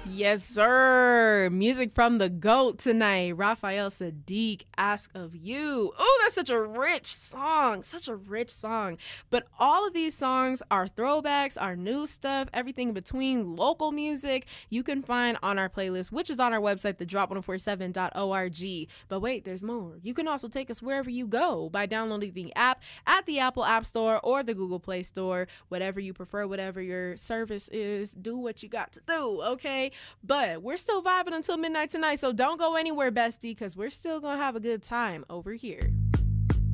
Yes, sir. Music from the GOAT tonight. Raphael Sadiq, Ask of You. Oh, that's such a rich song. Such a rich song. But all of these songs are throwbacks, are new stuff, everything in between, local music you can find on our playlist, which is on our website, thedrop1047.org. But wait, there's more. You can also take us wherever you go by downloading the app at the Apple App Store or the Google Play Store, whatever you prefer, whatever your service is. Do what you got to do, okay? But we're still vibing until midnight tonight, so don't go anywhere, bestie, because we're still going to have a good time over here.